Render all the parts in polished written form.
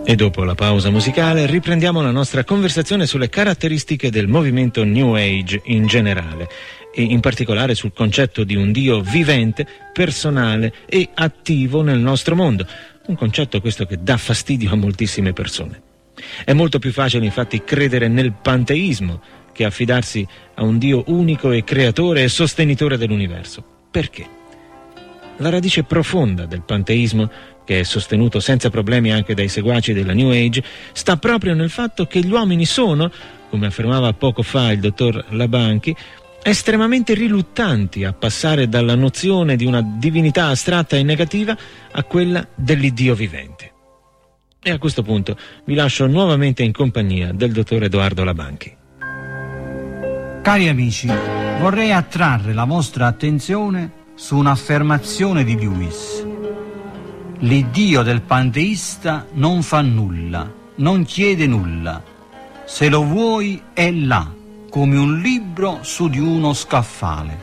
E dopo la pausa musicale riprendiamo la nostra conversazione sulle caratteristiche del movimento New Age in generale e in particolare sul concetto di un Dio vivente, personale e attivo nel nostro mondo. Un concetto questo che dà fastidio a moltissime persone. È molto più facile infatti credere nel panteismo che affidarsi a un Dio unico e creatore e sostenitore dell'universo. Perché? La radice profonda del panteismo, che è sostenuto senza problemi anche dai seguaci della New Age, sta proprio nel fatto che gli uomini sono, come affermava poco fa il dottor Labanchi, estremamente riluttanti a passare dalla nozione di una divinità astratta e negativa a quella dell'Iddio vivente. E a questo punto vi lascio nuovamente in compagnia del dottor Edoardo Labanchi. Cari amici, vorrei attrarre la vostra attenzione su un'affermazione di Lewis. L'Iddio del panteista non fa nulla, non chiede nulla. Se lo vuoi è là, come un libro su di uno scaffale.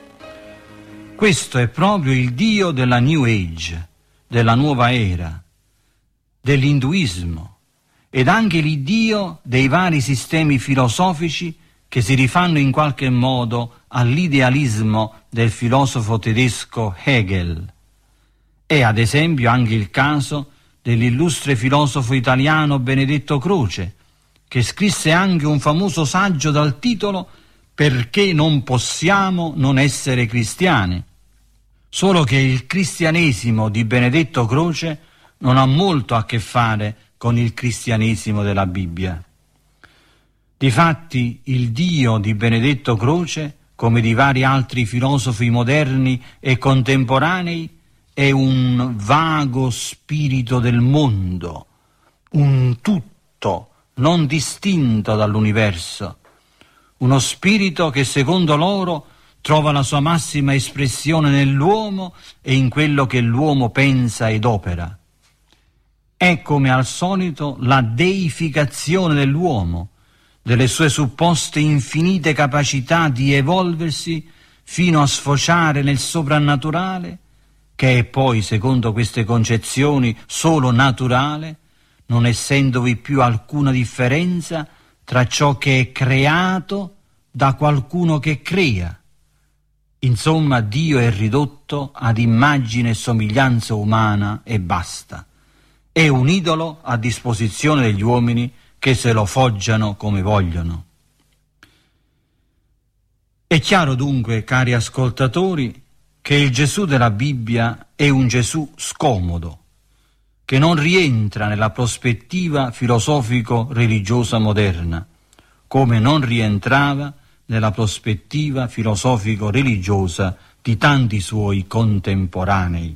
Questo è proprio il Dio della New Age, della nuova era, dell'induismo ed anche l'Iddio dei vari sistemi filosofici che si rifanno in qualche modo all'idealismo del filosofo tedesco Hegel. È ad esempio anche il caso dell'illustre filosofo italiano Benedetto Croce, che scrisse anche un famoso saggio dal titolo «Perché non possiamo non essere cristiani?». Solo che il cristianesimo di Benedetto Croce non ha molto a che fare con il cristianesimo della Bibbia. Difatti il Dio di Benedetto Croce, come di vari altri filosofi moderni e contemporanei, è un vago spirito del mondo, un tutto non distinto dall'universo, uno spirito che secondo loro trova la sua massima espressione nell'uomo e in quello che l'uomo pensa ed opera. È come al solito la deificazione dell'uomo, delle sue supposte infinite capacità di evolversi fino a sfociare nel soprannaturale, che è poi, secondo queste concezioni, solo naturale, non essendovi più alcuna differenza tra ciò che è creato da qualcuno che crea. Insomma, Dio è ridotto ad immagine e somiglianza umana e basta. È un idolo a disposizione degli uomini che se lo foggiano come vogliono. È chiaro dunque, cari ascoltatori, che il Gesù della Bibbia è un Gesù scomodo, che non rientra nella prospettiva filosofico-religiosa moderna, come non rientrava nella prospettiva filosofico-religiosa di tanti suoi contemporanei.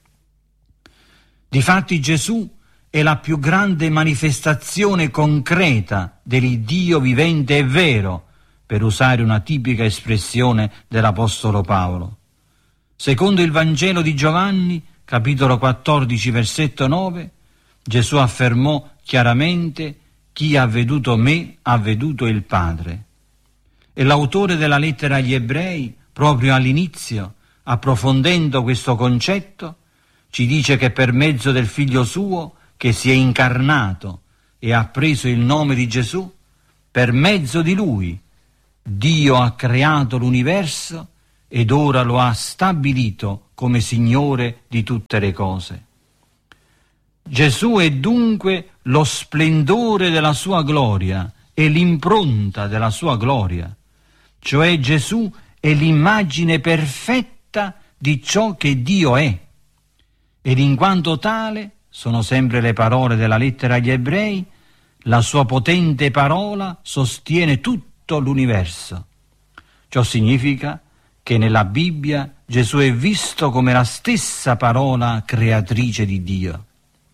Difatti Gesù è la più grande manifestazione concreta dell'Iddio vivente e vero, per usare una tipica espressione dell'Apostolo Paolo. Secondo il Vangelo di Giovanni, capitolo 14, versetto 9, Gesù affermò chiaramente: «Chi ha veduto me ha veduto il Padre». E l'autore della lettera agli Ebrei, proprio all'inizio, approfondendo questo concetto, ci dice che per mezzo del Figlio suo, che si è incarnato e ha preso il nome di Gesù, per mezzo di lui Dio ha creato l'universo ed ora lo ha stabilito come Signore di tutte le cose. Gesù è dunque lo splendore della sua gloria e l'impronta della sua gloria, cioè Gesù è l'immagine perfetta di ciò che Dio è, ed in quanto tale, sono sempre le parole della lettera agli Ebrei, la sua potente parola sostiene tutto l'universo. Ciò significa che nella Bibbia Gesù è visto come la stessa parola creatrice di Dio.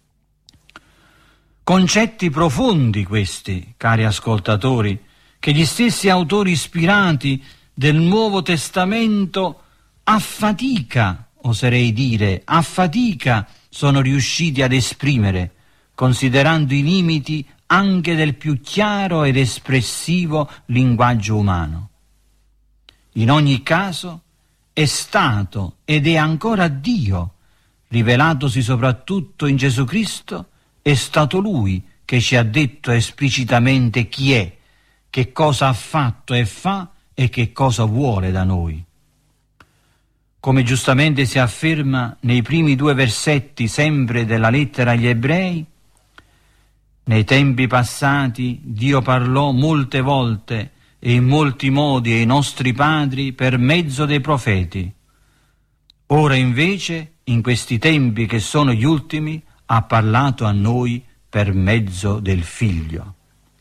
Concetti profondi questi, cari ascoltatori, che gli stessi autori ispirati del Nuovo Testamento a fatica, oserei dire, a fatica sono riusciti ad esprimere, considerando i limiti anche del più chiaro ed espressivo linguaggio umano. In ogni caso è stato ed è ancora Dio, rivelatosi soprattutto in Gesù Cristo, È stato Lui che ci ha detto esplicitamente chi è, che cosa ha fatto e fa e che cosa vuole da noi. Come giustamente si afferma nei primi 2 versetti sempre della lettera agli Ebrei, nei tempi passati Dio parlò molte volte e in molti modi ai nostri padri per mezzo dei profeti. Ora invece, in questi tempi che sono gli ultimi, ha parlato a noi per mezzo del Figlio.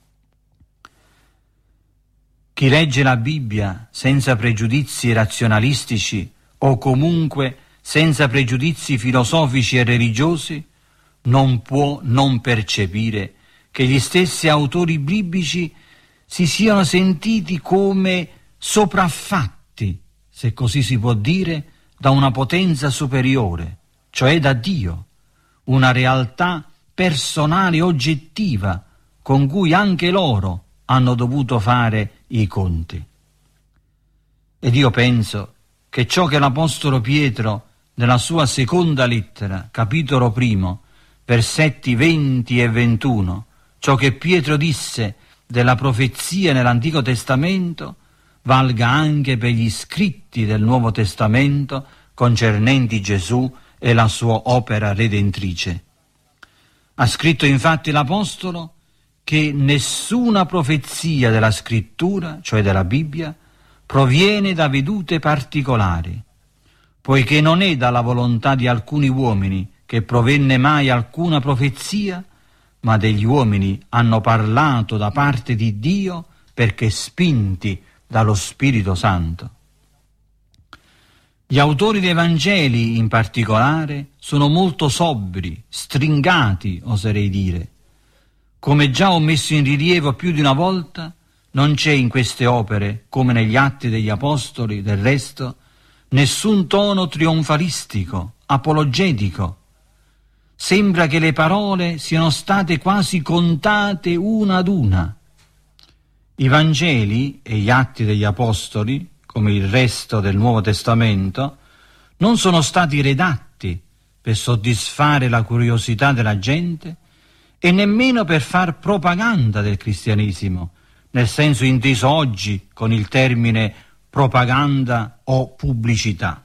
Chi legge la Bibbia senza pregiudizi razionalistici o comunque senza pregiudizi filosofici e religiosi non può non percepire che gli stessi autori biblici si siano sentiti come sopraffatti, se così si può dire, da una potenza superiore, cioè da Dio, una realtà personale e oggettiva con cui anche loro hanno dovuto fare i conti. Ed io penso che ciò che l'Apostolo Pietro nella sua seconda lettera, capitolo 1, versetti 20 e 21, ciò che Pietro disse della profezia nell'Antico Testamento, valga anche per gli scritti del Nuovo Testamento concernenti Gesù e la sua opera redentrice. Ha scritto infatti l'Apostolo che nessuna profezia della Scrittura, cioè della Bibbia, proviene da vedute particolari, poiché non è dalla volontà di alcuni uomini che provenne mai alcuna profezia, ma degli uomini hanno parlato da parte di Dio perché spinti dallo Spirito Santo. Gli autori dei Vangeli, in particolare, sono molto sobri, stringati, oserei dire. Come già ho messo in rilievo più di una volta, non c'è in queste opere, come negli Atti degli Apostoli, del resto, nessun tono trionfalistico, apologetico. Sembra che le parole siano state quasi contate una ad una. I Vangeli e gli Atti degli Apostoli, come il resto del Nuovo Testamento, non sono stati redatti per soddisfare la curiosità della gente e nemmeno per far propaganda del cristianesimo, nel senso inteso oggi con il termine propaganda o pubblicità.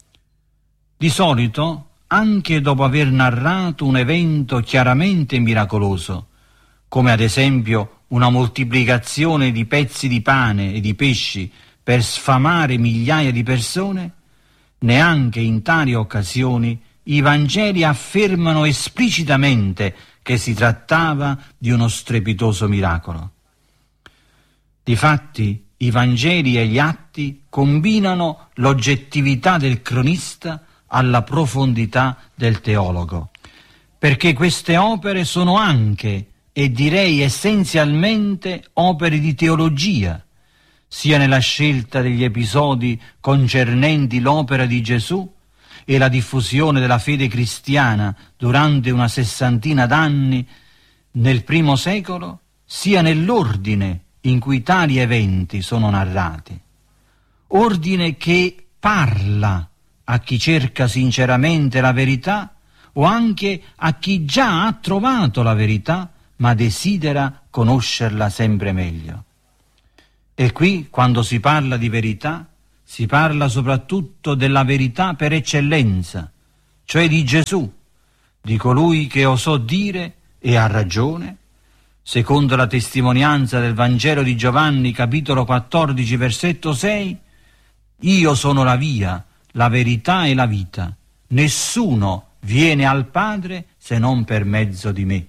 Di solito, anche dopo aver narrato un evento chiaramente miracoloso, come ad esempio una moltiplicazione di pezzi di pane e di pesci per sfamare migliaia di persone, neanche in tali occasioni i Vangeli affermano esplicitamente che si trattava di uno strepitoso miracolo. Difatti, i Vangeli e gli Atti combinano l'oggettività del cronista alla profondità del teologo, perché queste opere sono anche, e direi essenzialmente, opere di teologia, sia nella scelta degli episodi concernenti l'opera di Gesù e la diffusione della fede cristiana durante una 60 d'anni nel primo secolo, sia nell'ordine in cui tali eventi sono narrati. Ordine che parla a chi cerca sinceramente la verità o anche a chi già ha trovato la verità ma desidera conoscerla sempre meglio. E qui, quando si parla di verità, si parla soprattutto della verità per eccellenza, cioè di Gesù, di colui che osò dire, e ha ragione, secondo la testimonianza del Vangelo di Giovanni, capitolo 14, versetto 6, «Io sono la via, la verità e la vita. Nessuno viene al Padre se non per mezzo di me».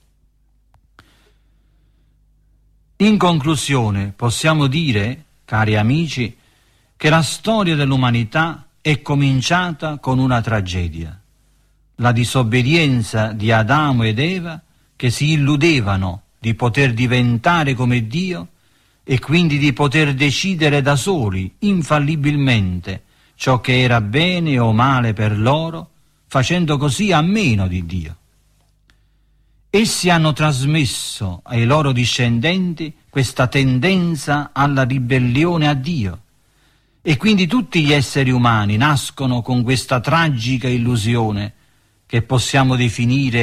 In conclusione, possiamo dire, cari amici, che la storia dell'umanità è cominciata con una tragedia, la disobbedienza di Adamo ed Eva, che si illudevano di poter diventare come Dio e quindi di poter decidere da soli, infallibilmente, ciò che era bene o male per loro, facendo così a meno di Dio. Essi hanno trasmesso ai loro discendenti questa tendenza alla ribellione a Dio e quindi tutti gli esseri umani nascono con questa tragica illusione che possiamo definire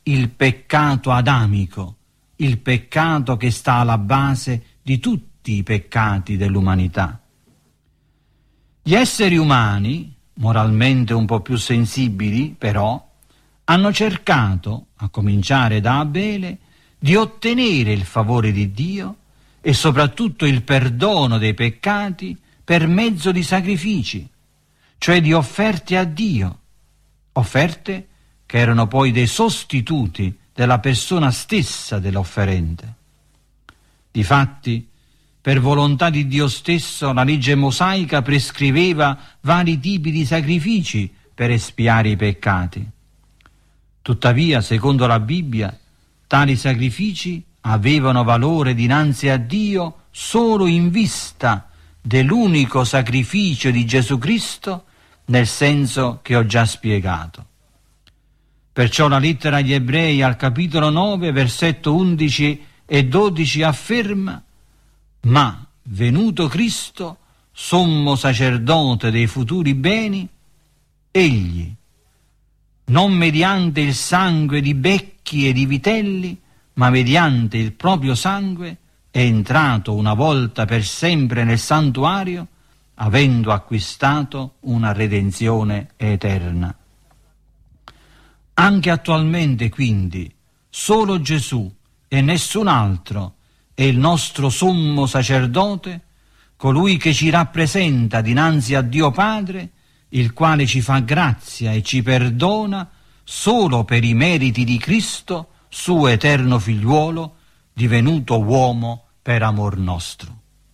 il peccato adamico, il peccato che sta alla base di tutti i peccati dell'umanità. Gli esseri umani, moralmente un po' più sensibili, però, hanno cercato, a cominciare da Abele, di ottenere il favore di Dio e soprattutto il perdono dei peccati per mezzo di sacrifici, cioè di offerte a Dio, offerte che erano poi dei sostituti della persona stessa dell'offerente. Difatti, per volontà di Dio stesso, la legge mosaica prescriveva vari tipi di sacrifici per espiare i peccati. Tuttavia, secondo la Bibbia, tali sacrifici avevano valore dinanzi a Dio solo in vista dell'unico sacrificio di Gesù Cristo, nel senso che ho già spiegato. Perciò la lettera agli Ebrei al capitolo 9, versetto 11 e 12 afferma: «Ma venuto Cristo, sommo sacerdote dei futuri beni, egli, non mediante il sangue di becchi e di vitelli, ma mediante il proprio sangue, è entrato una volta per sempre nel santuario, avendo acquistato una redenzione eterna». Anche attualmente, quindi, solo Gesù e nessun altro è il nostro sommo sacerdote, colui che ci rappresenta dinanzi a Dio Padre, il quale ci fa grazia e ci perdona solo per i meriti di Cristo, suo eterno figliuolo, divenuto uomo per amor nostro.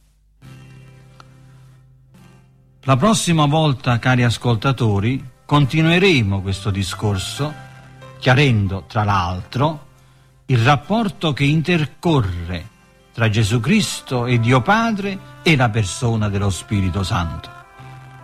La prossima volta, cari ascoltatori, continueremo questo discorso, chiarendo, tra l'altro, il rapporto che intercorre tra Gesù Cristo e Dio Padre e la persona dello Spirito Santo.